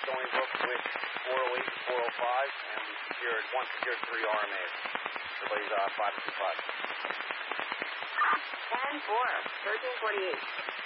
only booked with 408 and 405, and we secured 3 RMAs. Everybody's 5 to 5. 10-4, 1348.